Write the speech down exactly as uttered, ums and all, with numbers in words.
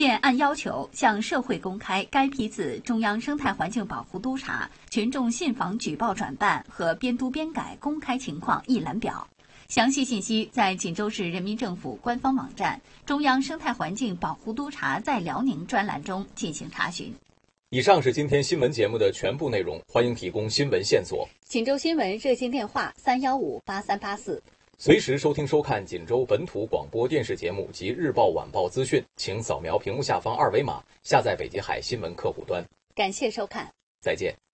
现按要求向社会公开该批次中央生态环境保护督察群众信访举报转办和编督编改公开情况一览表。详细信息在锦州市人民政府官方网站中央生态环境保护督察在辽宁专栏中进行查询。 以上是今天新闻节目的全部内容，欢迎提供新闻线索。 锦州新闻热线电话三一五八三八四。 随时收听收看锦州本土广播电视节目及日报晚报资讯，请扫描屏幕下方二维码，下载北极海新闻客户端。 感谢收看， 再见。